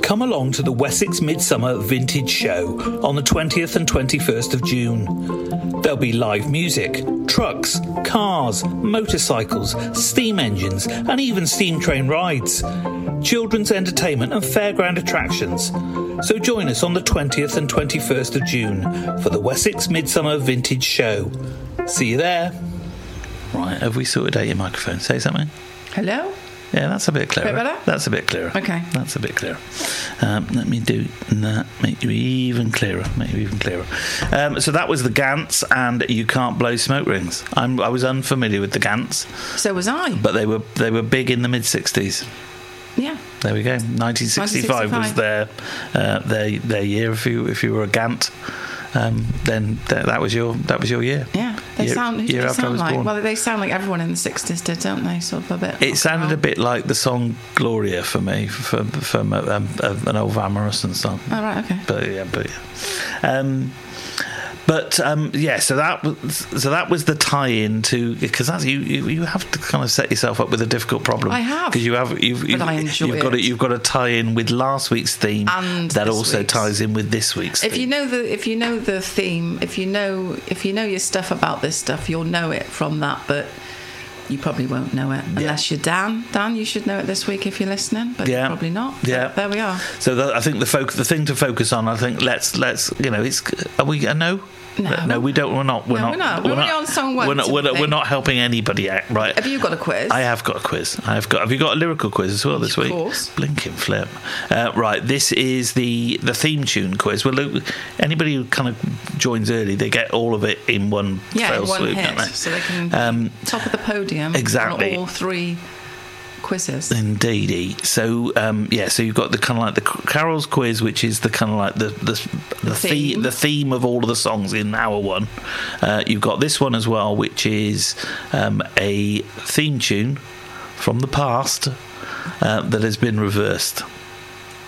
Come along to the Wessex Midsummer Vintage Show on the 20th and 21st of June. There'll be live music, trucks, cars, motorcycles, steam engines, and even steam train rides, children's entertainment and fairground attractions. So join us on the 20th and 21st of June for the Wessex Midsummer Vintage Show. See you there. Right, have we sorted out your microphone? Say something. Hello? Yeah, that's a bit clearer. Bit better? That's a bit clearer. Okay. That's a bit clearer. Let me do that. Make you even clearer. So that was the Gants and You Can't Blow Smoke Rings. I was unfamiliar with the Gants. So was I. But they were big in the mid-60s. Yeah. There we go. 1965 was their year. If you were a Gant, then that was your year. Yeah. They sound like born. Well, they sound like everyone in the 60s did, don't they? Sort of a bit. It sounded a bit like the song Gloria for me, from an old Van Morrison song. Oh, right, okay. But yeah. So that was the tie-in to, because that's you have to kind of set yourself up with a difficult problem. I have, because you've got to tie in with last week's theme, and that also ties in with this week's theme. If you know the theme, if you know your stuff about this stuff, you'll know it from that. But you probably won't know it unless you're Dan. Dan, you should know it this week if you're listening, but you're probably not. Yeah, but there we are. So I think the thing to focus on. I think let's are we a no? No, we don't. We're not. We're not. We're only on song one. We're not helping anybody out, right? Have you got a quiz? I have got a quiz. Have you got a lyrical quiz as well this week? Of course. Blinking flip. Right. This is the theme tune quiz. Well, anybody who kind of joins early, they get all of it in one fell swoop, hit, don't they? so they can top of the podium. Exactly. On all three quizzes. Indeedy. So so you've got the kind of like the Carol's quiz, which is the kind of like the theme of all of the songs in hour one. You've got this one as well, which is a theme tune from the past that has been reversed.